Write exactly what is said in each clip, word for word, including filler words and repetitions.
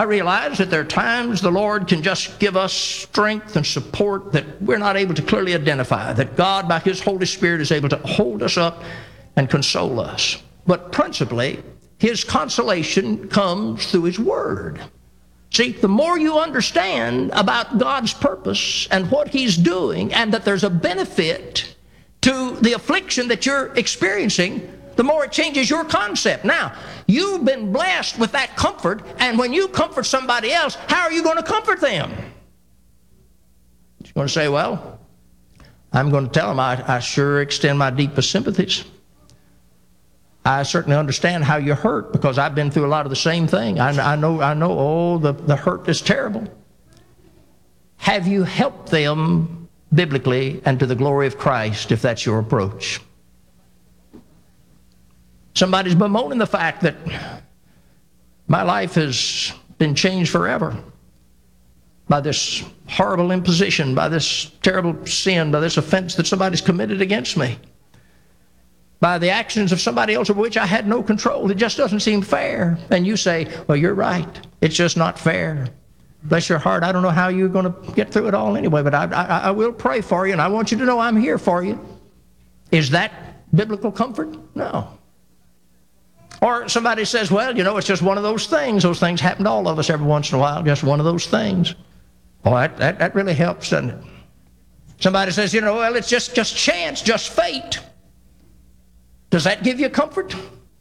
I realize that there are times the Lord can just give us strength and support that we're not able to clearly identify, that God, by His Holy Spirit, is able to hold us up and console us. But principally, His consolation comes through His Word. See, the more you understand about God's purpose and what He's doing, and that there's a benefit to the affliction that you're experiencing, the more it changes your concept. Now, you've been blessed with that comfort, and when you comfort somebody else, how are you going to comfort them? You're going to say, well, I'm going to tell them I, I sure extend my deepest sympathies. I certainly understand how you hurt because I've been through a lot of the same thing. I, I know, I know, oh, the, the hurt is terrible. Have you helped them biblically and to the glory of Christ if that's your approach? Somebody's bemoaning the fact that my life has been changed forever by this horrible imposition, by this terrible sin, by this offense that somebody's committed against me, by the actions of somebody else over which I had no control. It just doesn't seem fair. And you say, well, you're right. It's just not fair. Bless your heart. I don't know how you're going to get through it all anyway, but I, I, I will pray for you, and I want you to know I'm here for you. Is that biblical comfort? No. Or somebody says, well, you know, it's just one of those things. Those things happen to all of us every once in a while, just one of those things. Well, that, that, that really helps, doesn't it? Somebody says, you know, well, it's just, just chance, just fate. Does that give you comfort?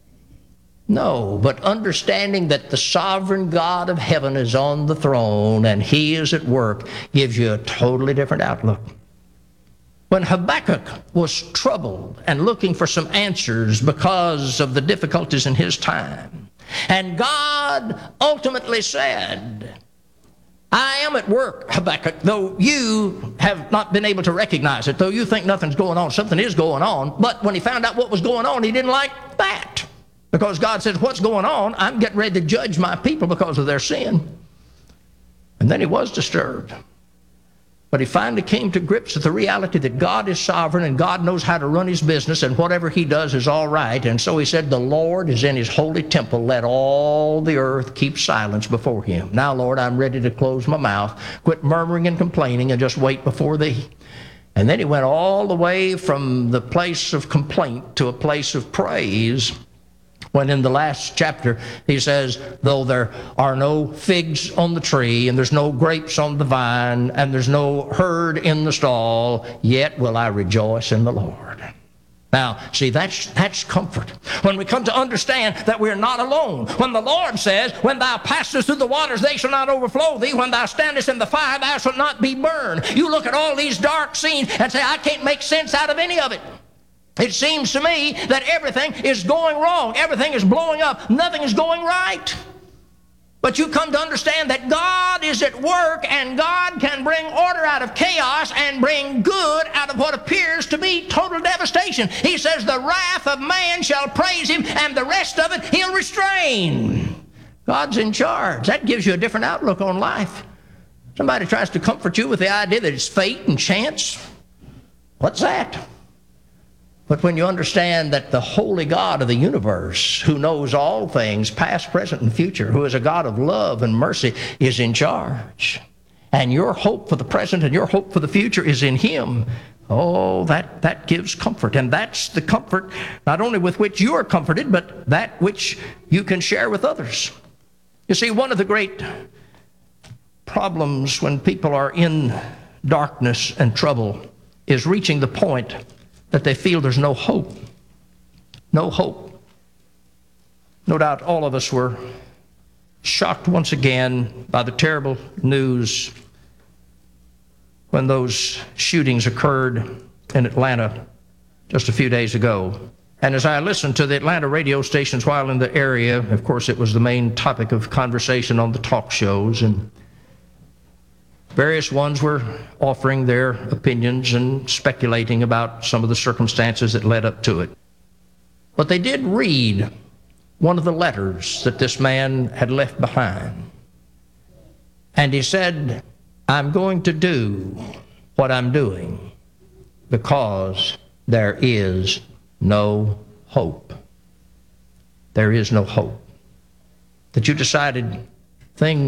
No, but understanding that the sovereign God of heaven is on the throne and He is at work gives you a totally different outlook. When Habakkuk was troubled and looking for some answers because of the difficulties in his time, and God ultimately said, I am at work, Habakkuk, though you have not been able to recognize it, though you think nothing's going on, something is going on. But when he found out what was going on, he didn't like that. Because God says, what's going on? I'm getting ready to judge my people because of their sin. And then he was disturbed. But he finally came to grips with the reality that God is sovereign and God knows how to run His business, and whatever He does is all right. And so he said, the Lord is in His holy temple. Let all the earth keep silence before Him. Now, Lord, I'm ready to close my mouth, quit murmuring and complaining, and just wait before Thee. And then he went all the way from the place of complaint to a place of praise, when in the last chapter he says, though there are no figs on the tree, and there's no grapes on the vine, and there's no herd in the stall, yet will I rejoice in the Lord. Now, see, that's, that's comfort. When we come to understand that we're not alone. When the Lord says, when thou passest through the waters, they shall not overflow thee. When thou standest in the fire, thou shalt not be burned. You look at all these dark scenes and say, I can't make sense out of any of it. It seems to me that everything is going wrong. Everything is blowing up. Nothing is going right. But you come to understand that God is at work, and God can bring order out of chaos and bring good out of what appears to be total devastation. He says the wrath of man shall praise Him, and the rest of it He'll restrain. God's in charge. That gives you a different outlook on life. Somebody tries to comfort you with the idea that it's fate and chance. What's that? But when you understand that the holy God of the universe, who knows all things, past, present, and future, who is a God of love and mercy, is in charge, and your hope for the present and your hope for the future is in Him, oh, that, that gives comfort. And that's the comfort not only with which you are comforted, but that which you can share with others. You see, one of the great problems when people are in darkness and trouble is reaching the point that they feel there's no hope. No hope. No doubt all of us were shocked once again by the terrible news when those shootings occurred in Atlanta just a few days ago. And as I listened to the Atlanta radio stations while in the area, of course it was the main topic of conversation on the talk shows, and various ones were offering their opinions and speculating about some of the circumstances that led up to it. But they did read one of the letters that this man had left behind. And he said, I'm going to do what I'm doing because there is no hope. There is no hope. That you decided things